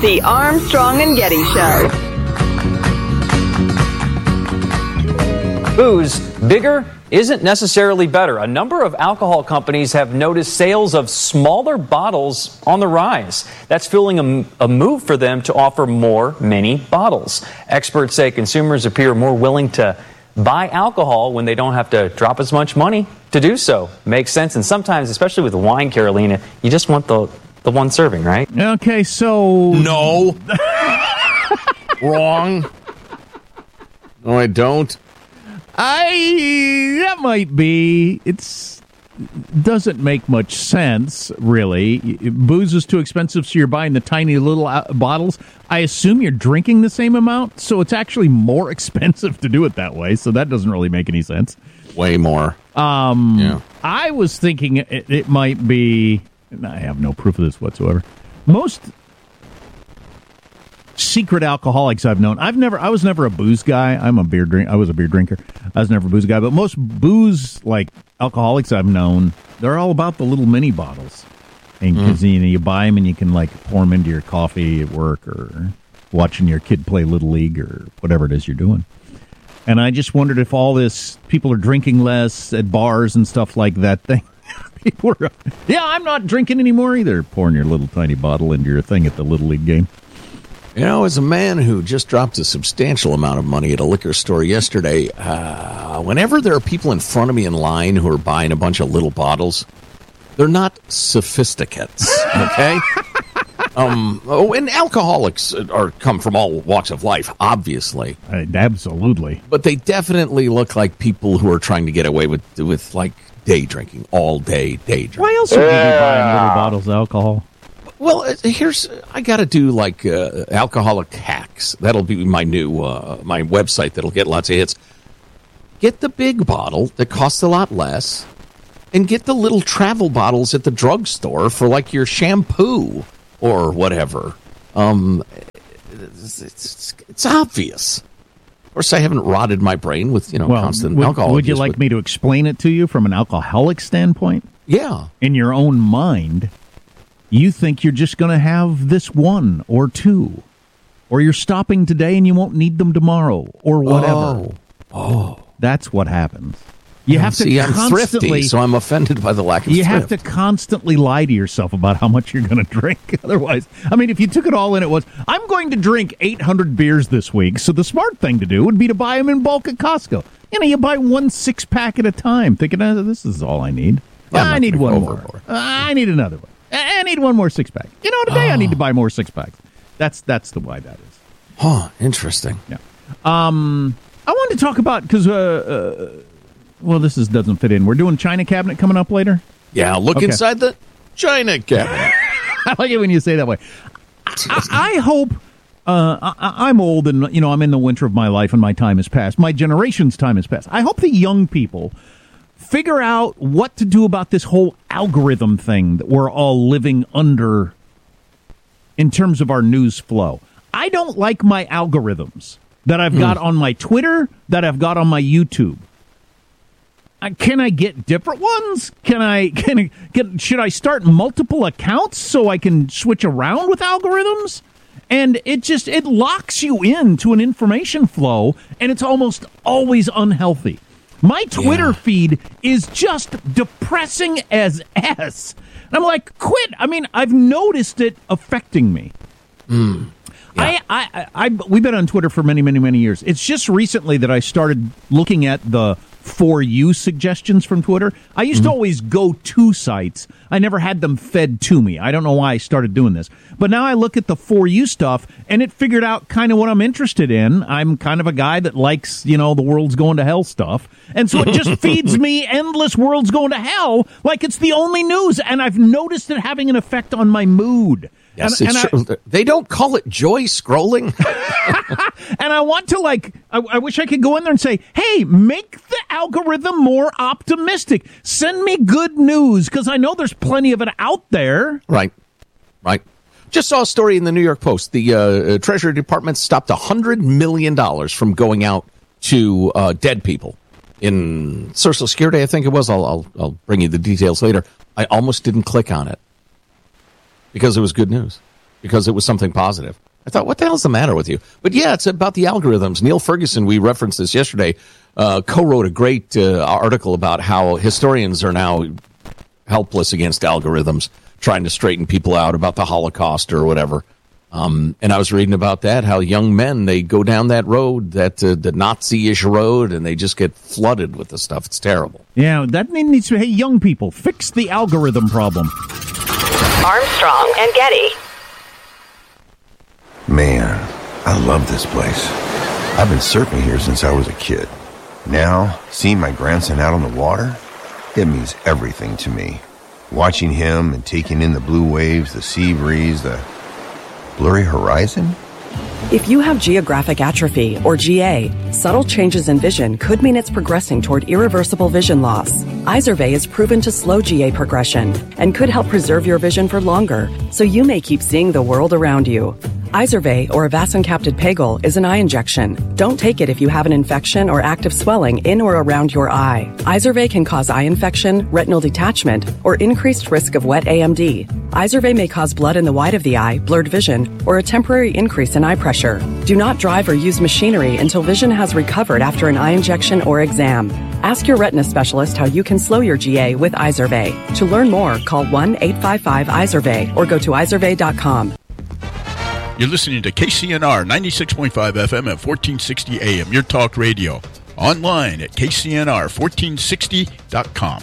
The Armstrong and Getty Show. Booze, bigger isn't necessarily better. A number of alcohol companies have noticed sales of smaller bottles on the rise. That's fueling a move for them to offer more mini bottles. Experts say consumers appear more willing to buy alcohol when they don't have to drop as much money to do so. Makes sense. And sometimes, especially with wine, Carolina, you just want the one serving, right? Okay, so... No. Wrong. No, I don't. That might be. Doesn't make much sense, really. Booze is too expensive, so you're buying the tiny little bottles. I assume you're drinking the same amount, so it's actually more expensive to do it that way, so that doesn't really make any sense. Way more. Yeah. I was thinking it might be, and I have no proof of this whatsoever, most secret alcoholics I've known. I was never a booze guy. I was a beer drinker. I was never a booze guy. But most booze like alcoholics I've known, they're all about the little mini bottles. And because you buy them and you can like pour them into your coffee at work or watching your kid play Little League or whatever it is you're doing. And I just wondered if all this people are drinking less at bars and stuff like that. People are, I'm not drinking anymore either. Pouring your little tiny bottle into your thing at the Little League game. You know, as a man who just dropped a substantial amount of money at a liquor store yesterday, whenever there are people in front of me in line who are buying a bunch of little bottles, they're not sophisticates, okay? And alcoholics come from all walks of life, obviously. Absolutely. But they definitely look like people who are trying to get away with like, day drinking, all day drinking. Why else would you be buying little bottles of alcohol? Well, I got to do like alcoholic hacks. That'll be my new my website that'll get lots of hits. Get the big bottle that costs a lot less, and get the little travel bottles at the drugstore for like your shampoo or whatever. It's obvious. Of course, I haven't rotted my brain with constant alcohol. Would you like me to explain it to you from an alcoholic standpoint? Yeah. In your own mind, you think you're just going to have this one or two, or you're stopping today and you won't need them tomorrow, or whatever. Oh. That's what happens. You have to I'm thrifty, so I'm offended by the lack of thrift. You have to constantly lie to yourself about how much you're going to drink. Otherwise, I mean, if you took it all in at once, I'm going to drink 800 beers this week, so the smart thing to do would be to buy them in bulk at Costco. You buy 1 6-pack at a time, thinking, this is all I need. I need one more. I need another one. I need one more 6-pack. Today I need to buy more 6-packs. That's the why that is. Huh, interesting. Yeah. I wanted to talk about, because, this doesn't fit in. We're doing China Cabinet coming up later? Yeah, look inside the China Cabinet. I like it when you say it that way. I hope, I'm old and, I'm in the winter of my life and my time has passed. My generation's time has passed. I hope the young people figure out what to do about this whole algorithm thing that we're all living under in terms of our news flow. I don't like my algorithms that I've got on my Twitter, that I've got on my YouTube. Can I get different ones? Should I start multiple accounts so I can switch around with algorithms? And it locks you into an information flow, and it's almost always unhealthy. My Twitter feed is just depressing as S. And I'm like, quit. I mean, I've noticed it affecting me. Yeah. We've been on Twitter for many, many, many years. It's just recently that I started looking at the For You suggestions from Twitter. I used to always go to sites. I never had them fed to me. I don't know why I started doing this. But now I look at the For You stuff, and it figured out kind of what I'm interested in. I'm kind of a guy that likes, the world's going to hell stuff. And so it just feeds me endless world's going to hell like it's the only news. And I've noticed it having an effect on my mood. Yes, they don't call it joy scrolling. And I want to, I wish I could go in there and say, hey, make the algorithm more optimistic. Send me good news, because I know there's plenty of it out there. Right. Just saw a story in the New York Post. The Treasury Department stopped $100 million from going out to dead people in Social Security, I think it was. I'll bring you the details later. I almost didn't click on it because it was good news. because it was something positive. I thought, what the hell's the matter with you? But yeah, it's about the algorithms. Neil Ferguson, we referenced this yesterday, co-wrote a great article about how historians are now helpless against algorithms, trying to straighten people out about the Holocaust or whatever. And I was reading about that, how young men, they go down that road, that the Nazi-ish road, and they just get flooded with the stuff. It's terrible. Yeah, that needs to, hey, young people, fix the algorithm problem. Armstrong and Getty. Man, I love this place. I've been surfing here since I was a kid. Now, seeing my grandson out on the water, it means everything to me. Watching him and taking in the blue waves, the sea breeze, the blurry horizon. If you have geographic atrophy, or GA, subtle changes in vision could mean it's progressing toward irreversible vision loss. Izervay is proven to slow GA progression and could help preserve your vision for longer, so you may keep seeing the world around you. Izervay, or avacincaptad pegol, is an eye injection. Don't take it if you have an infection or active swelling in or around your eye. Izervay can cause eye infection, retinal detachment, or increased risk of wet AMD. Izervay may cause blood in the white of the eye, blurred vision, or a temporary increase in eye pressure. Do not drive or use machinery until vision has recovered after an eye injection or exam. Ask your retina specialist how you can slow your GA with Izervay. To learn more, call 1-855-IZERVAY or go to izervay.com. You're listening to KCNR 96.5 FM at 1460 AM, your talk radio. Online at kcnr1460.com.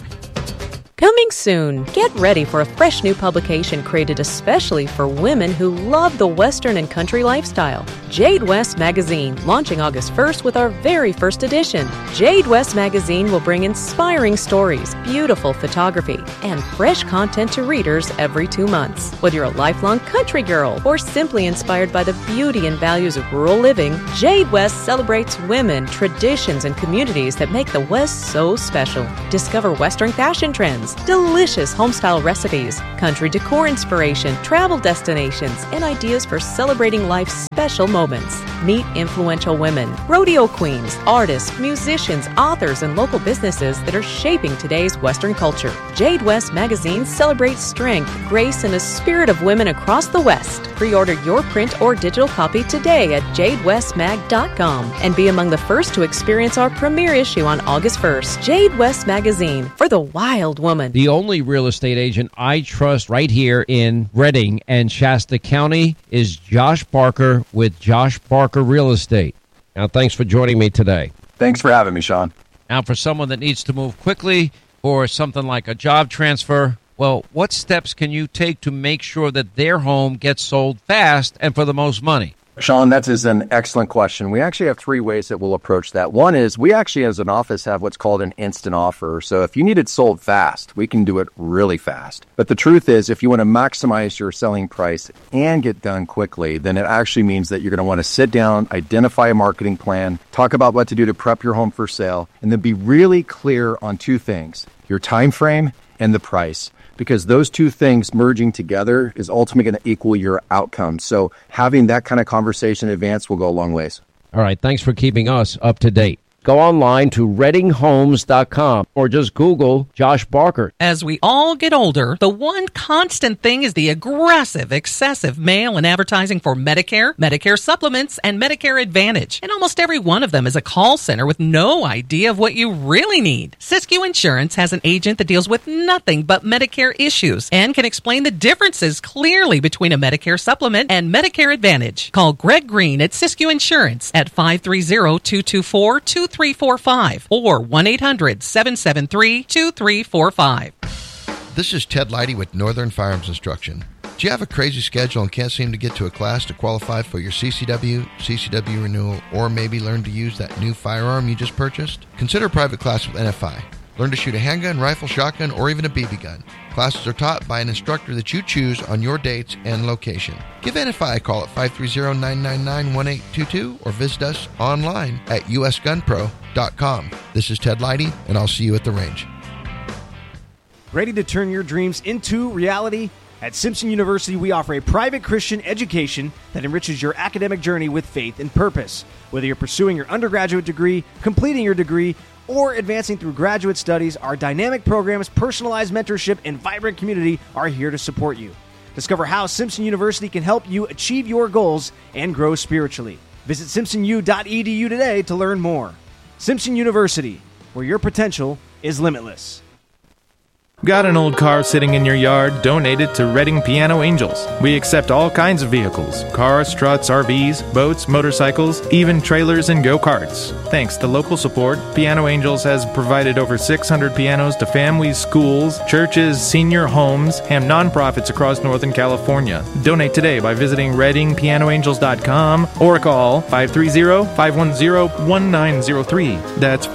Coming soon, get ready for a fresh new publication created especially for women who love the Western and country lifestyle. Jade West Magazine, launching August 1st with our very first edition. Jade West Magazine will bring inspiring stories, beautiful photography, and fresh content to readers every 2 months. Whether you're a lifelong country girl or simply inspired by the beauty and values of rural living, Jade West celebrates women, traditions, and communities that make the West so special. Discover Western fashion trends, delicious homestyle recipes, country decor inspiration, travel destinations, and ideas for celebrating life's special moments. Meet influential women, rodeo queens, artists, musicians, authors, and local businesses that are shaping today's Western culture. Jade West Magazine celebrates strength, grace, and the spirit of women across the West. Pre-order your print or digital copy today at jadewestmag.com and be among the first to experience our premiere issue on August 1st. Jade West Magazine, for the wild woman. The only real estate agent I trust right here in Redding and Shasta County is Josh Barker with Josh Barker Real Estate. Now, thanks for joining me today. Thanks for having me, Sean. Now, for someone that needs to move quickly or something like a job transfer, well, what steps can you take to make sure that their home gets sold fast and for the most money? Sean, that is an excellent question. We actually have 3 ways that we'll approach that. One is we actually, as an office, have what's called an instant offer. So if you need it sold fast, we can do it really fast. But the truth is, if you want to maximize your selling price and get done quickly, then it actually means that you're going to want to sit down, identify a marketing plan, talk about what to do to prep your home for sale, and then be really clear on 2 things, your time frame and the price. Because those 2 things merging together is ultimately going to equal your outcome. So having that kind of conversation in advance will go a long ways. All right, thanks for keeping us up to date. Go online to reddinghomes.com or just Google Josh Barker. As we all get older, the one constant thing is the aggressive, excessive mail and advertising for Medicare, Medicare supplements, and Medicare Advantage. And almost every one of them is a call center with no idea of what you really need. Siskiyou Insurance has an agent that deals with nothing but Medicare issues and can explain the differences clearly between a Medicare supplement and Medicare Advantage. Call Greg Green at Siskiyou Insurance at 530-224-2345 or 1-800-773-2345. This is Ted Leidy with Northern Firearms Instruction. Do you have a crazy schedule and can't seem to get to a class to qualify for your CCW renewal, or maybe learn to use that new firearm you just purchased? Consider a private class with NFI. Learn to shoot a handgun, rifle, shotgun, or even a BB gun. Classes are taught by an instructor that you choose on your dates and location. Give NFI a call at 530-999-1822 or visit us online at usgunpro.com. This is Ted Leidy, and I'll see you at the range. Ready to turn your dreams into reality? At Simpson University, we offer a private Christian education that enriches your academic journey with faith and purpose. Whether you're pursuing your undergraduate degree, completing your degree, or advancing through graduate studies, our dynamic programs, personalized mentorship, and vibrant community are here to support you. Discover how Simpson University can help you achieve your goals and grow spiritually. Visit simpsonu.edu today to learn more. Simpson University, where your potential is limitless. Got an old car sitting in your yard? Donate it to Reading Piano Angels. We accept all kinds of vehicles: cars, trucks, RVs, boats, motorcycles, even trailers and go-karts. Thanks to local support, Piano Angels has provided over 600 pianos to families, schools, churches, senior homes, and nonprofits across Northern California. Donate today by visiting ReadingPianoAngels.com or call 530-510-1903. That's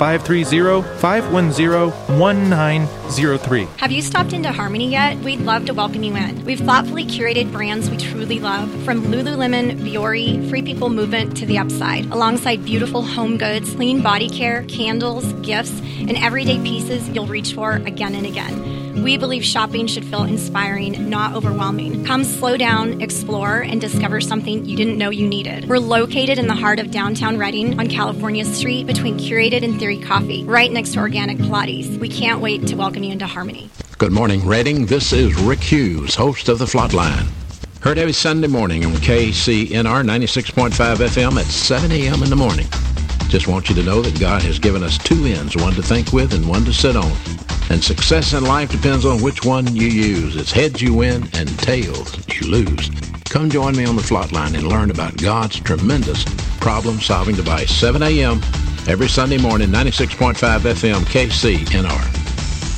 530-510-1903. Have you stopped into Harmony yet? We'd love to welcome you in. We've thoughtfully curated brands we truly love, from Lululemon, Viore, Free People Movement to The Upside, alongside beautiful home goods, clean body care, candles, gifts, and everyday pieces you'll reach for again and again. We believe shopping should feel inspiring, not overwhelming. Come slow down, explore, and discover something you didn't know you needed. We're located in the heart of downtown Reading on California Street between Curated and Theory Coffee, right next to Organic Pilates. We can't wait to welcome you into Harmony. Good morning, Reading. This is Rick Hughes, host of The Flatline. Heard every Sunday morning on KCNR 96.5 FM at 7 a.m. in the morning. Just want you to know that God has given us two ends, one to think with and one to sit on. And success in life depends on which one you use. It's heads you win and tails you lose. Come join me on The Flatline and learn about God's tremendous problem-solving device. 7 a.m. every Sunday morning, 96.5 FM, KCNR.